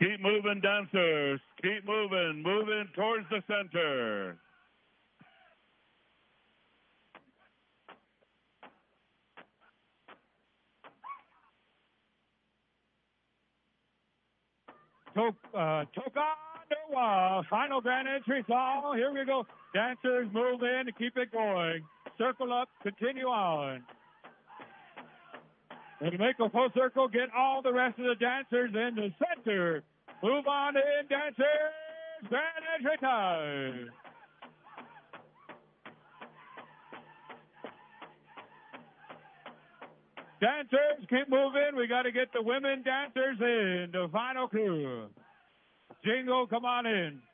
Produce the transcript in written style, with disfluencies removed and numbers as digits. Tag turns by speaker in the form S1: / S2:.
S1: Keep moving, dancers. Keep moving. Moving towards the center.
S2: Tokanoa, final grand entry song. Here we go. Dancers move in to keep it going. Circle up, continue on. And to make a full circle, get all the rest of the dancers in the center. Move on in, dancers. Grand entry time. Dancers, keep moving. We got to get the women dancers in the final crew. Jingle, come on in.